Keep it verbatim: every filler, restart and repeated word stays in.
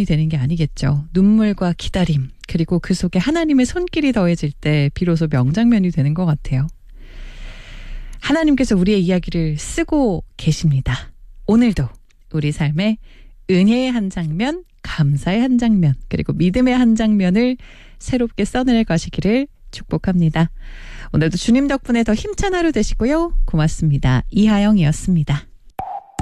장면이 되는 게 아니겠죠. 눈물과 기다림, 그리고 그 속에 하나님의 손길이 더해질 때 비로소 명장면이 되는 것 같아요. 하나님께서 우리의 이야기를 쓰고 계십니다. 오늘도 우리 삶에 은혜의 한 장면, 감사의 한 장면, 그리고 믿음의 한 장면을 새롭게 써낼 것이기를 축복합니다. 오늘도 주님 덕분에 더 힘찬 하루 되시고요. 고맙습니다. 이하영이었습니다.